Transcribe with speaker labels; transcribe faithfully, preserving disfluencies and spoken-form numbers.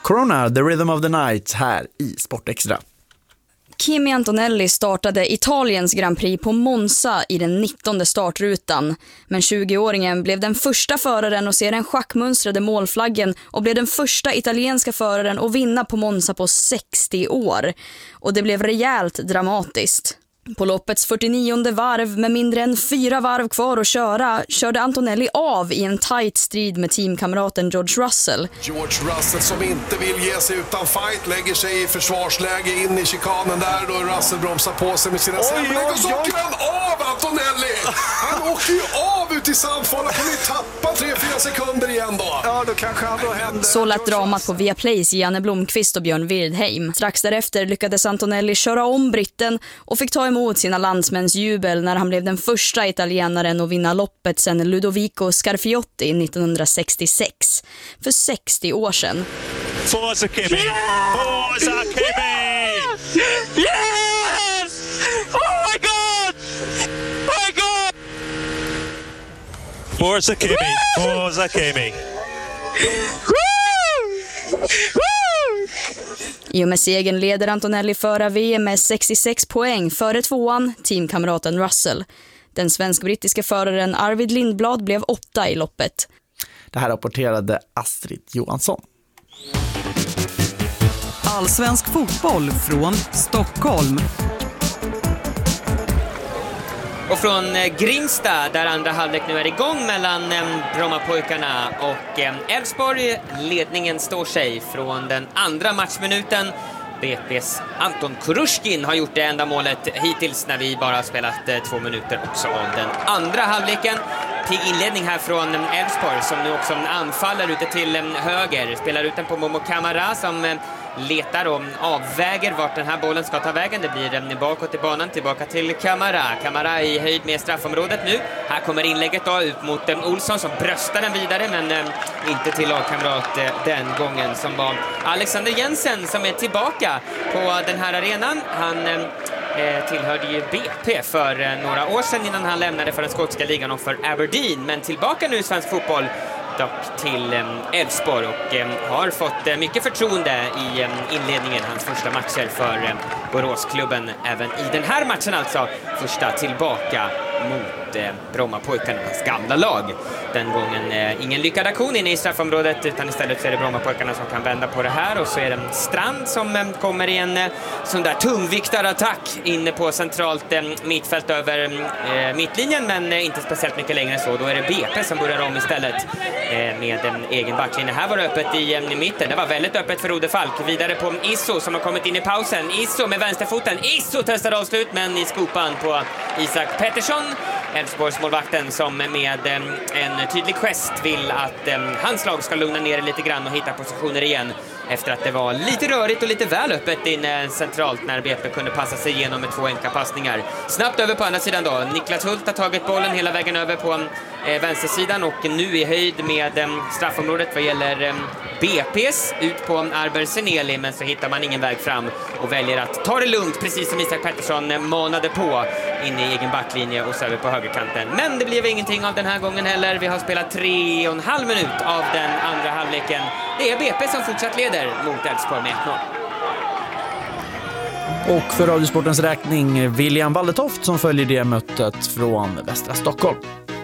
Speaker 1: Corona, The Rhythm of the Night här i Sportextra.
Speaker 2: Kimi Antonelli startade Italiens Grand Prix på Monza i den nittonde startrutan. Men tjugoåringen blev den första föraren att se den schackmönstrade målflaggen och blev den första italienska föraren att vinna på Monza på sextio år. Och det blev rejält dramatiskt. På loppets fyrtionionde varv med mindre än fyra varv kvar att köra körde Antonelli av i en tight strid med teamkamraten George Russell.
Speaker 3: George Russell som inte vill ge sig utan fight lägger sig i försvarsläge in i chikanen där då Russell bromsar på sig med sina sämlägg och så åker han av Antonelli! Han åker ju av ut i sandfållan och kommer tappa tre fyra sekunder igen då.
Speaker 1: Ja, då kanske han då händer.
Speaker 2: Så lät dramat på Viaplays Janne Blomqvist och Björn Wirdheim. Strax därefter lyckades Antonelli köra om britten och fick ta emot sina landsmäns jubel när han blev den första italienaren att vinna loppet sedan Ludovico Scarfiotti nittonhundrasextiosex. För sextio år sedan.
Speaker 4: Forza Kimi! Forza Kimi! Yes! Oh my God! My God! Forza Kimi! Forza Kimi!
Speaker 2: I och med segern leder Antonelli föra V M med sextiosex poäng före tvåan, teamkamraten Russell. Den svensk-brittiska föraren Arvid Lindblad blev åtta i loppet.
Speaker 1: Det här rapporterade Astrid Johansson.
Speaker 5: Allsvensk fotboll från Stockholm.
Speaker 6: Och från Grimsta där andra halvlek nu är igång mellan Brommapojkarna och Elfsborg. Ledningen står sig från den andra matchminuten. B P:s Anton Kurushkin har gjort det enda målet hittills när vi bara har spelat två minuter också av den andra halvleken. Pigg inledning här från Elfsborg som nu också anfaller ute till höger. Spelar ut den på Momo Kamara som letar och avväger vart den här bollen ska ta vägen. Det blir bakåt i banan, tillbaka till Kamara. Kamara i höjd med straffområdet nu. Här kommer inlägget då ut mot Olsson som bröstar den vidare men inte till lagkamrat den gången som var Alexander Jensen som är tillbaka på den här arenan. Han tillhörde ju B P för några år sedan innan han lämnade för den skotska ligan och för Aberdeen, men tillbaka nu i svensk fotboll dock till Elfsborg och har fått mycket förtroende i inledningen, hans första matcher för Boråsklubben även i den här matchen, alltså första tillbaka mot Brommapojkarnas gamla lag. Den gången eh, ingen lyckad aktion inne i straffområdet utan istället så är det Brommapojkarna som kan vända på det här och så är det Strand som eh, kommer i en eh, sån där tungviktarattack inne på centralt eh, mittfält över eh, mittlinjen men eh, inte speciellt mycket längre än så. Då är det B P som börjar om istället eh, med en eh, egen backlinje. Här var det öppet i, eh, i mitten. Det var väldigt öppet för Rode Falk. Vidare på Isso som har kommit in i pausen. Isso med vänsterfoten. Isso testar avslut men i skopan på Isak Pettersson. Elfsborgs målvakten som med en tydlig gest vill att hans lag ska lugna ner lite grann och hitta positioner igen efter att det var lite rörigt och lite väl öppet in centralt när B P kunde passa sig igenom med två enkla passningar. Snabbt över på andra sidan då. Niklas Hult har tagit bollen hela vägen över på vänstersidan och nu i höjd med straffområdet vad gäller B P:s ut på Arber Seneli, men så hittar man ingen väg fram och väljer att ta det lugnt precis som Isak Pettersson manade på in i egen backlinje och så över på högerkanten. Men det blev ingenting av den här gången heller. Vi har spelat tre och en halv minut av den andra halvleken. Det är B P som fortsatt leder mot Elfsborg med ett noll.
Speaker 1: Och för Radiosportens räkning William Walletoft som följer det mötet från västra Stockholm.